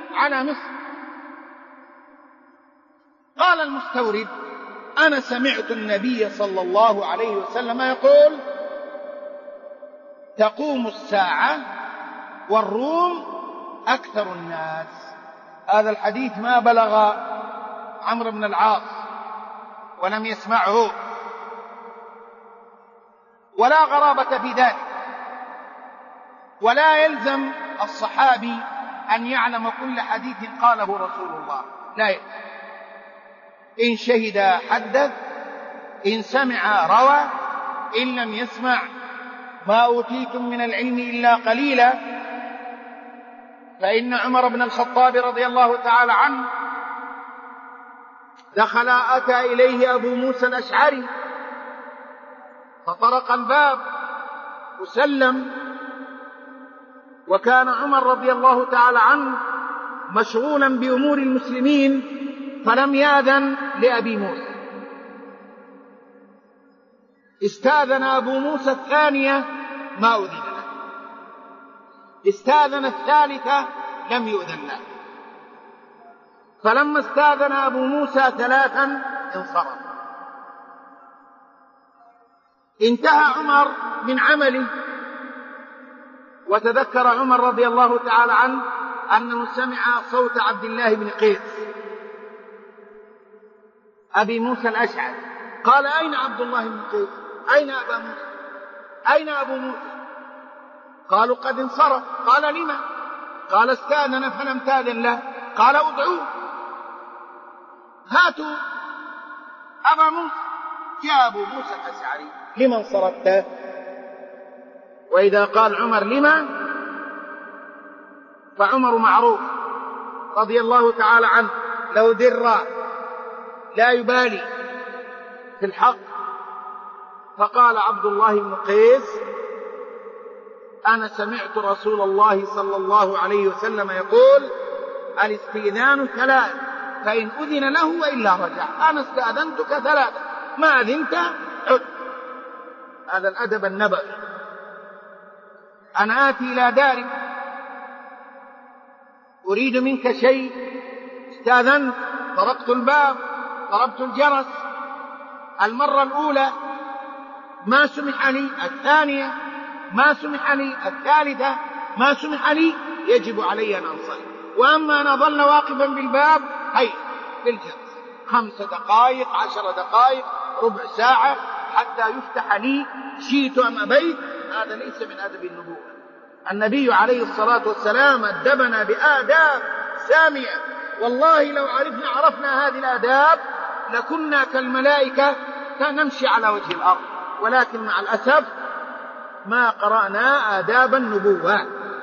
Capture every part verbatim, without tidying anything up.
على مصر. قال المستورد: أنا سمعت النبي صلى الله عليه وسلم يقول: تقوم الساعة والروم أكثر الناس. هذا الحديث ما بلغ عمرو بن العاص ولم يسمعه، ولا غرابة في ذلك، ولا يلزم الصحابي أن يعلم كل حديث قاله رسول الله، لا يلزم. إن شهد حدث، إن سمع روى، إن لم يسمع ما أوتيتم من العلم إلا قليلا. فإن عمر بن الخطاب رضي الله تعالى عنه دخل أتى إليه أبو موسى الأشعري فطرق الباب وسلم، وكان عمر رضي الله تعالى عنه مشغولا بأمور المسلمين فلم يأذن لأبي موسى. استأذن أبو موسى الثانية ما أذن له، استأذن الثالثة لم يؤذن له، فلما استأذن أبو موسى ثلاثا انصرف. انتهى عمر من عمله، وتذكر عمر رضي الله تعالى عنه أنه سمع صوت عبد الله بن قيس أبي موسى الأشعري. قال: أين عبد الله بن قيس؟ أين أبا موسى؟ أين أبو موسى؟ قالوا: قد انصرف. قال: لما؟ قال: استأذن فلم تأذن له. قال: ادعوه، هاتوا أبا موسى. جاء أبو موسى الأشعري: لما انصرفت؟ وإذا قال عمر لما، فعمر معروف رضي الله تعالى عنه لو در لا يبالي في الحق. فقال عبد الله بن قيس: أنا سمعت رسول الله صلى الله عليه وسلم يقول: الاستئذان ثلاث، فإن أذن له وإلا رجع. أنا استأذنتك ثلاثة، ما أذنت عد. هذا الأدب النبوي. أنا آتي إلى دارك أريد منك شيء، استأذنت، طرقت الباب، ضربت الجرس، المرة الأولى ما سمح لي، الثانية ما سمح لي، الثالثة ما سمح لي، يجب علي أن أنصرف. وأما أنا ظل واقفا بالباب هيا بالجرس خمس دقائق، عشر دقائق، ربع ساعة، حتى يفتح لي، شئت أم أبيت. هذا ليس من أدب النبوة. النبي عليه الصلاة والسلام أدبنا بآداب سامية، والله لو عرفنا عرفنا هذه الآداب لكنا كالملائكة نمشي على وجه الأرض، ولكن مع الأسف ما قرأنا آداب النبوة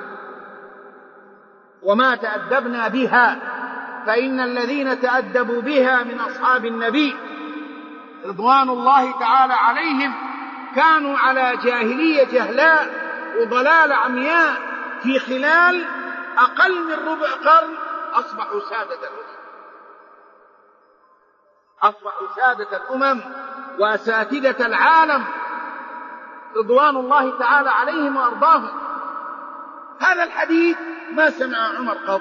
وما تأدبنا بها. فإن الذين تأدبوا بها من أصحاب النبي رضوان الله تعالى عليهم كانوا على جاهلية جهلاء وضلال عمياء، في خلال أقل من ربع قرن أصبحوا سادة الأمم، أصبحوا سادة الأمم وأساتذة العالم رضوان الله تعالى عليهم وأرضاهم. هذا الحديث ما سمع عمر قط،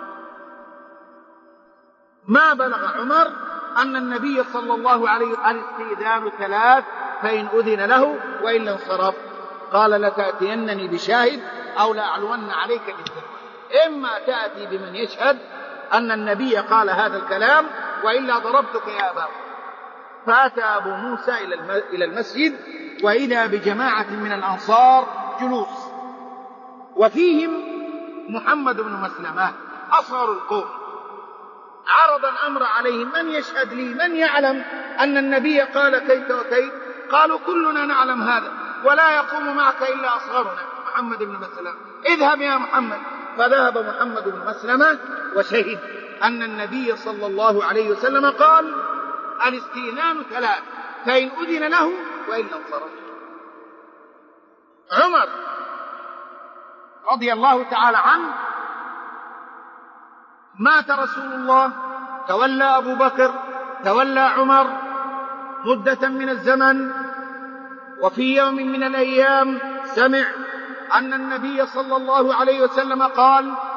ما بلغ عمر أن النبي صلى الله عليه وسلم الاستئذان ثلاث، فإن أذن له وإلا انصرف. قال: لتأتينني بشاهد أو لأعلون عليك بالذنب. إما تأتي بمن يشهد أن النبي قال هذا الكلام، وإلا ضربتك يا أبا. فأتى أبو موسى إلى المسجد وإذا بجماعة من الأنصار جلوس، وفيهم محمد بن مسلمة أصغر القوم. عرض الأمر عليهم: من يشهد لي؟ من يعلم أن النبي قال كيت وكيت؟ قالوا: كلنا نعلم هذا، ولا يقوم معك إلا أصغرنا محمد بن مسلمة. اذهب يا محمد. فذهب محمد بن مسلمة وشهد أن النبي صلى الله عليه وسلم قال: الاستئذان ثلاث، فإن أذن له وإلا انصرف. عمر رضي الله تعالى عنه مات رسول الله، تولى أبو بكر، تولى عمر مدة من الزمن، وفي يوم من الأيام سمع أن النبي صلى الله عليه وسلم قال: